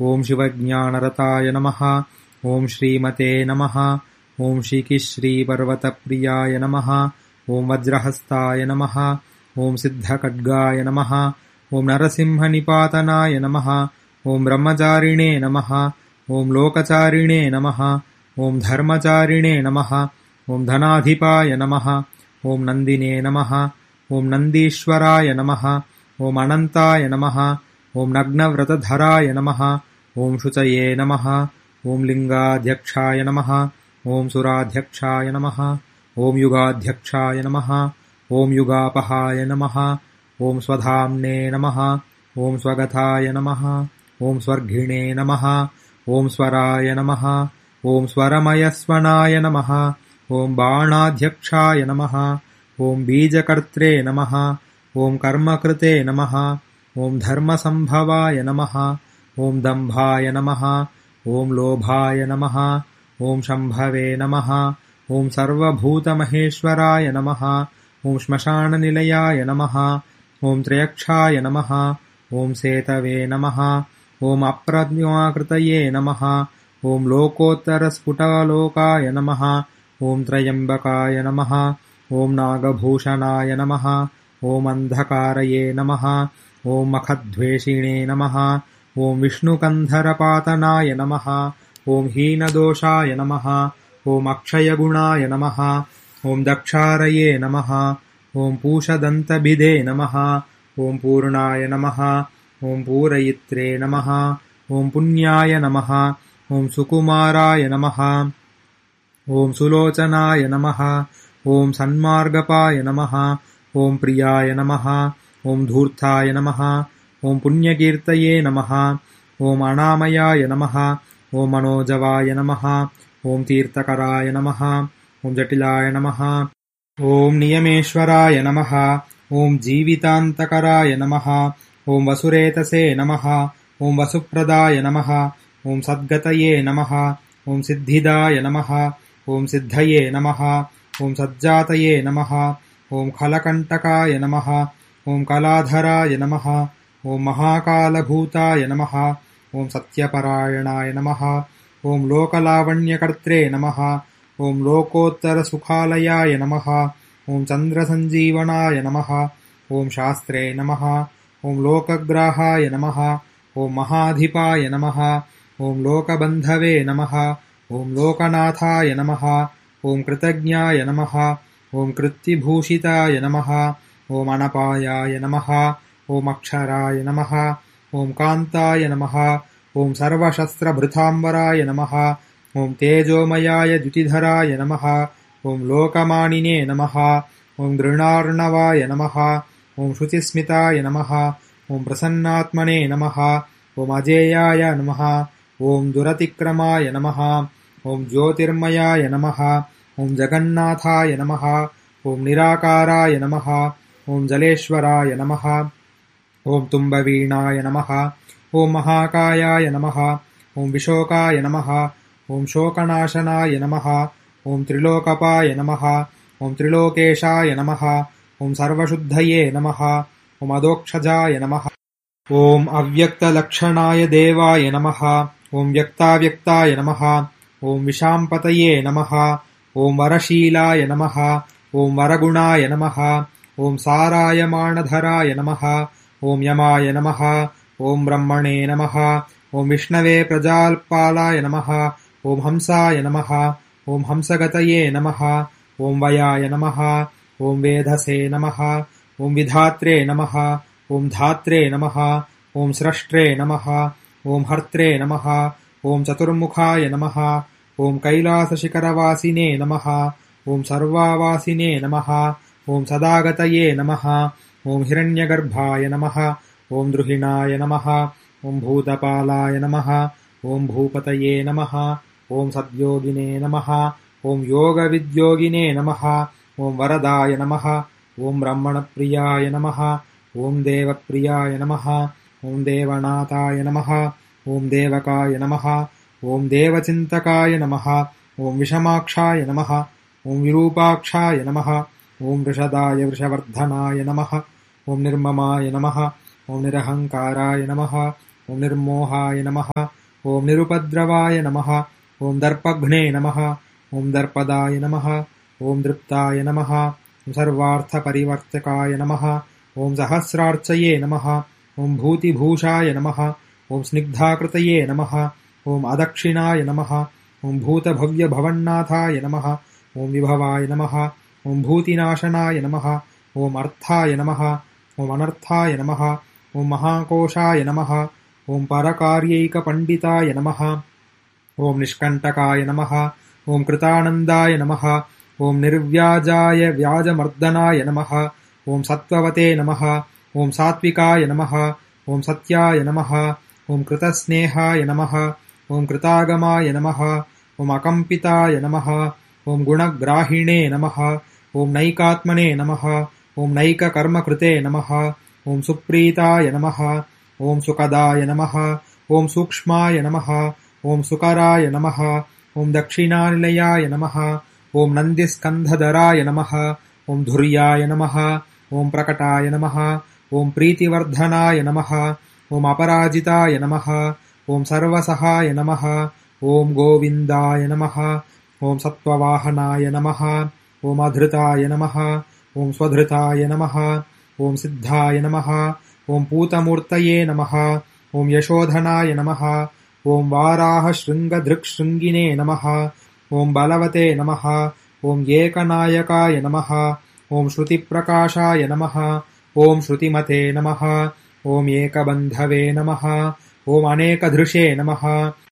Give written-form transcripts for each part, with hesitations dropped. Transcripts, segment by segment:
ॐ शिवज्ञानरताय नमः। ॐ श्रीमते नमः। ॐ श्रीकिश्रीपर्वतप्रियाय नमः। ॐ वज्रहस्ताय नमः। ॐ सिद्धखड्गाय नमः। ॐ नरसिंहनिपातनाय नमः। ॐ ब्रह्मचारिणे नमः। ॐ लोकचारिणे नमः। ॐ धर्मचारिणे नमः। ॐ धनाधिपाय नमः। ॐ नन्दिने नमः। ॐ नन्दीश्वराय नमः। ॐ अनन्ताय नमः। ॐ नग्नव्रतधराय नमः। ॐ शुचये नमः। ॐ लिङ्गाध्यक्षाय नमः। ॐ सुराध्यक्षाय नमः। ॐ युगाध्यक्षाय नमः। ॐ युगापहाय नमः। ॐ स्वधाम्ने नमः। ॐ स्वगताय नमः। ॐ स्वर्घिणे नमः। ॐ स्वराय नमः। ॐ स्वरमयस्वनाय नमः। ॐ बाणाध्यक्षाय नमः। ॐ बीजकर्त्रे नमः। ॐ कर्मकृते नमः। ॐ धर्मसम्भवाय नमः। ॐ दम्भाय नमः। ॐ लोभाय नमः। ॐ शम्भवे नमः। ॐ सर्वभूतमहेश्वराय नमः। ॐ श्मशाननिलयाय नमः। ॐ त्र्यक्षाय नमः। ॐ सेतवे नमः। ॐ अप्रज्ञाकृतये नमः। ॐ लोकोत्तरस्फुटलोकाय नमः। ॐ त्र्यम्बकाय नमः। ॐ नागभूषणाय नमः। ॐ अन्धकारये नमः। ॐ मखद्वेषिणे नमः। ॐ विष्णुकन्धरपातनाय नमः। ॐ हीनदोषाय नमः। ॐ अक्षयगुणाय नमः। ॐ दक्षारये नमः। ॐ पूषदन्तभिदे नमः। ॐ पूर्णाय नमः। ॐ पूरयित्रे नमः। ॐ पुण्याय नमः। ॐ सुकुमाराय नमः। ॐ सुलोचनाय नमः। ॐ सन्मार्गपाय नमः। ॐ प्रियाय नमः। ॐ धूर्ताय नमः। ॐ पुण्यकीर्तये नमः। ॐ अनामयाय नमः। ॐ मनोजवाय नमः। ॐ तीर्थकराय नमः। ॐ जटिलाय नमः। ॐ नियमेश्वराय नमः। ॐ जीवितान्तकराय नमः। ॐ वसुरेतसे नमः। ॐ वसुप्रदाय नमः। ॐ सद्गतये नमः। ॐ सिद्धिदाय नमः। ॐ सिद्धये नमः। ॐ सज्जातये नमः। ॐ खलकण्टकाय नमः। ॐ कलाधराय नमः। ॐ महाकालभूताय नमः। ॐ सत्यपरायणाय नमः। ॐ लोकलावण्यकर्त्रे नमः। ॐ लोकोत्तरसुखालयाय नमः। ॐ चन्द्रसञ्जीवनाय नमः। ॐ शास्त्रे नमः। ॐ लोकग्राहाय नमः। ॐ महाधिपाय नमः। ॐ लोकबन्धवे नमः। ॐ लोकनाथाय नमः। ॐ कृतज्ञाय नमः। ॐ कृत्तिभूषिताय नमः। ॐ अनपायाय नमः। ॐ अक्षराय नमः। ॐ कान्ताय नमः। ॐ सर्वशस्त्रभृताम्बराय नमः। ॐ तेजोमयाय द्युतिधराय नमः। ॐ लोकमानिने नमः। ॐ गृणार्णवाय नमः। ॐ शुचिस्मिताय नमः। ॐ प्रसन्नात्मने नमः। ॐ अजेयाय नमः। ॐ दुरतिक्रमाय नमः। ॐ ज्योतिर्मयाय नमः। ॐ जगन्नाथाय नमः। ॐ निराकाराय नमः। ॐ जलेश्वराय नमः। ॐ तुम्बवीणाय नमः। ॐ महाकायाय नमः। ॐ विशोकाय नमः। ॐ शोकनाशनाय नमः। ॐ त्रिलोकपाय नमः। ॐ त्रिलोकेशाय नमः। ॐ सर्वशुद्धये नमः। ॐ अदोक्षजाय नमः। ॐ अव्यक्तलक्षणाय देवाय नमः। ॐ व्यक्ताव्यक्ताय नमः। ॐ विशाम्पतये नमः। ॐ वरशीलाय नमः। ॐ वरगुणाय नमः। ॐ साराय माणधराय नमः। ॐ यमाय नमः। ॐ ब्रह्मणे नमः। ॐ विष्णवे प्रजापालाय नमः। ॐ हंसाय नमः। ॐ हंसगतये नमः। ॐ वयाय नमः। ॐ वेधसे नमः। ॐ विधात्रे नमः। ॐ धात्रे नमः। ॐ स्रष्ट्रे नमः। ॐ हर्त्रे नमः। ॐ चतुर्मुखाय नमः। ॐ कैलासशिखरवासिने नमः। ॐ सर्वावासिने नमः। ॐ सदागतये नमः। ॐ हिरण्यगर्भाय नमः। ॐ द्रुहिणाय नमः। ॐ भूतपालाय नमः। ॐ भूपतये नमः। ॐ सद्योगिने नमः। ॐ योगविद्योगिने नमः। ॐ वरदाय नमः। ॐ ब्रह्मणप्रियाय नमः। ॐ देवप्रियाय नमः। ॐ देवनाथाय नमः। ॐ देवकाय नमः। ॐ देवचिन्तकाय नमः। ॐ विषमाक्षाय नमः। ॐ विरूपाक्षाय नमः। ॐ वृषदाय वृषवर्धनाय नमः। ॐ निर्ममाय नमः। ॐ निरहङ्काराय नमः। ॐ निर्मोहाय नमः। ॐ निरुपद्रवाय नमः। ॐ दर्पघ्ने नमः। ॐ दर्पदाय नमः। ॐ दृप्ताय नमः। ॐ सर्वार्थपरिवर्तकाय नमः। ॐ सहस्रार्चये नमः। ॐ भूतिभूषाय नमः। ॐ स्निग्धाकृतये नमः। ॐ अदक्षिणाय नमः। ॐ भूतभव्यभवन्नाथाय नमः। ॐ विभवाय नमः। ॐ भूतिनाशनाय नमः। ॐ अर्थाय नमः। ॐ अनर्थाय नमः। ॐ महाकोशाय नमः। ॐ परकार्यैकपण्डिताय नमः। ॐ निष्कण्टकाय नमः। ॐ कृतानन्दाय नमः। ॐ निर्व्याजाय व्याजमर्दनाय नमः। ॐ सत्त्ववते नमः। ॐ सात्विकाय नमः। ॐ सत्याय नमः। ॐ कृतस्नेहाय नमः। ॐ कृतागमाय नमः। ॐ अकम्पिताय नमः। ॐ गुणग्राहिणे नमः। ॐ नैकात्मने नमः। ॐ नैककर्मकृते नमः। ॐ सुप्रीताय नमः। ॐ सुखदाय नमः। ॐ सूक्ष्माय नमः। ॐ सुकराय नमः। ॐ दक्षिणानिलयाय नमः। ॐ नन्दिस्कन्धधराय नमः। ॐ धुर्याय नमः। ॐ प्रकटाय नमः। ॐ प्रीतिवर्धनाय नमः। ॐ अपराजिताय नमः। ॐ सर्वसहाय नमः। ॐ गोविन्दाय नमः। ॐ सत्त्ववाहनाय नमः। ॐ अधृताय नमः। ॐ स्वधृताय नमः। ॐ सिद्धाय नमः। ॐ पूतमूर्तये नमः। ॐ यशोधनाय नमः। ॐ वाराहशृङ्गधृक्शृङ्गिने नमः। ॐ बलवते नमः। ॐ एकनायकाय नमः। ॐ श्रुतिप्रकाशाय नमः। ॐ श्रुतिमते नमः। ॐ एकबन्धवे नमः। ॐ अनेकधृषे नमः।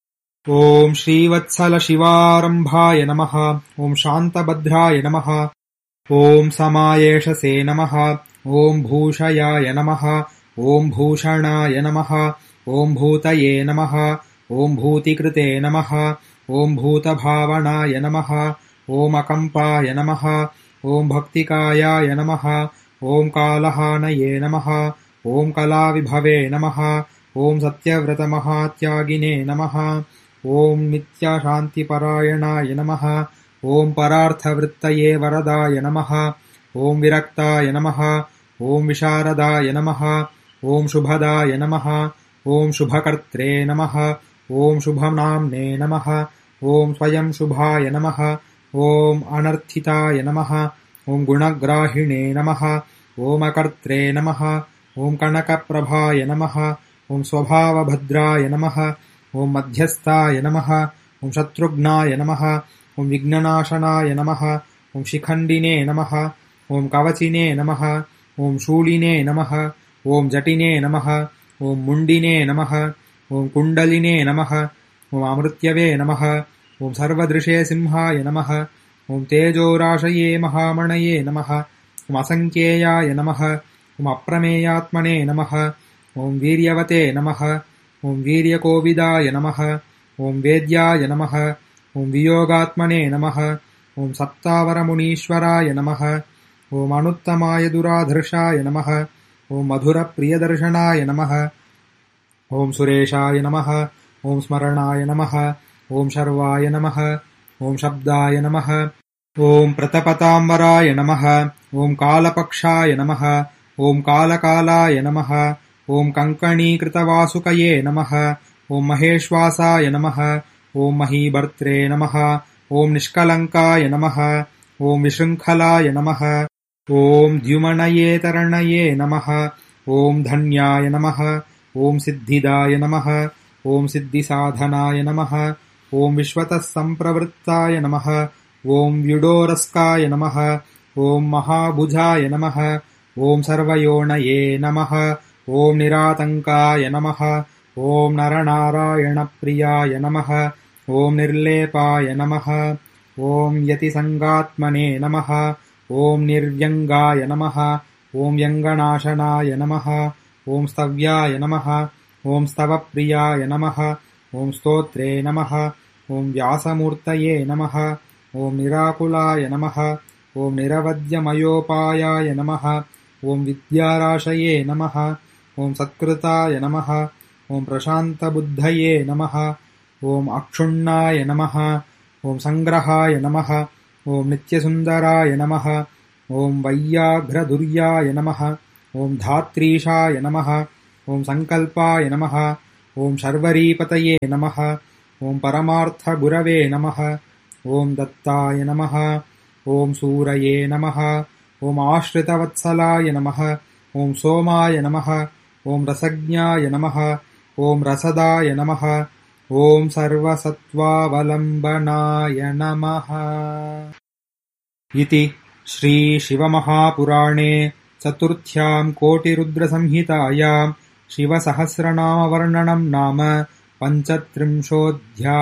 ॐ श्रीवत्सलशिवारम्भाय नमः। ॐ शान्तभद्राय नमः। ॐ समायेशसे नमः। ॐ भूषयाय नमः। ॐ भूषणाय नमः। ॐ भूतये नमः। ॐ भूतिकृते नमः। ॐ भूतभावनाय नमः। ॐ अकम्पाय नमः। ॐ भक्तिकायाय नमः। ॐ कालहानये नमः। ॐ कलाविभवे नमः। ॐ सत्यव्रतमहात्यागिने नमः। ॐ नित्यशान्तिपरायणाय नमः। ॐ परार्थवृत्तये वरदाय नमः। ॐ विरक्ताय नमः। ॐ विशारदाय नमः। ॐ शुभदाय नमः। ॐ शुभकर्त्रे नमः। ॐ शुभनाम्ने नमः। ॐ स्वयं शुभाय नमः। ॐ अनर्थिताय नमः। ॐ गुणग्राहिणे नमः। ॐ अकर्त्रे नमः। ॐ कनकप्रभाय नमः। ॐ स्वभावभद्राय नमः। ॐ मध्यस्थाय नमः। ॐ शत्रुघ्नाय नमः। ॐ विघ्ननाशनाय नमः। ॐ शिखण्डिने नमः। ॐ कवचिने नमः। ॐ शूलिने नमः। ॐ जटिने नमः। ॐ मुण्डिने नमः। ॐ कुण्डलिने नमः। ॐ अमृत्यवे नमः। ॐ सर्वदृशे सिंहाय नमः। ॐ तेजोराशये महामणये नमः। ॐ असङ्ख्येयाय नमः। ॐ अप्रमेयात्मने नमः। ॐ वीर्यवते नमः। ॐ वीर्यकोविदाय नमः। ॐ वेद्याय नमः। ॐ वियोगात्मने नमः। ॐ सप्तावरमुनीश्वराय नमः। ॐ अनुत्तमाय दुराधर्षाय नमः। ॐ मधुरप्रियदर्शनाय नमः। ॐ सुरेशाय नमः। ॐ स्मरणाय नमः। ॐ शर्वाय नमः। ॐ शब्दाय नमः। ॐ प्रतपताम्बराय नमः। ॐ कालपक्षाय नमः। ॐ कालकालाय नमः। ॐ कङ्कणीकृतवासुकये नमः। ॐ महेश्वासाय नमः। ॐ महीभर्त्रे नमः। ॐ निष्कलङ्काय नमः। ॐ विशृङ्खलाय नमः। ॐ द्युमनयेतरणये नमः। ॐ धन्याय नमः। ॐ सिद्धिदाय नमः। ॐ सिद्धिसाधनाय नमः। ॐ विश्वतः सम्प्रवृत्ताय नमः। ॐ व्युडोरस्काय नमः। ॐ महाभुजाय नमः। ॐ सर्वयोनये नमः। ॐ निरातङ्काय नमः। ॐ नरनारायणप्रियाय नमः। ॐ निर्लेपाय नमः। ॐ यतिसङ्गात्मने नमः। ॐ निर्व्यङ्गाय नमः। ॐ व्यङ्गनाशनाय नमः। ॐ स्तव्याय नमः। ॐ स्तवप्रियाय नमः। ॐ स्तोत्रे नमः। ॐ व्यासमूर्तये नमः। ॐ निराकुलाय नमः। ॐ निरवध्यमयोपायाय नमः। ॐ विद्याराशये नमः। ॐ सत्कृताय नमः। ॐ प्रशान्तबुद्धये नमः। ॐ अक्षुण्णाय नमः। ॐ सङ्ग्रहाय नमः। ॐ नित्यसुन्दराय नमः। ॐ वैयाघ्रधुर्याय नमः। ॐ धात्रीशाय नमः। ॐ सङ्कल्पाय नमः। ॐ शर्वरीपतये नमः। ॐ परमार्थगुरवे नमः। ॐ दत्ताय नमः। ॐ सूरये नमः। ॐ आश्रितवत्सलाय नमः। ॐ सोमाय नमः। ॐ रसज्ञाय नमः। ॐ रसदाय नमः। ॐ सर्वसत्त्वावलम्बनाय नमः। इति श्रीशिवमहापुराणे चतुर्थ्यां कोटिरुद्रसंहितायां शिवसहस्रनामवर्णनं नाम 35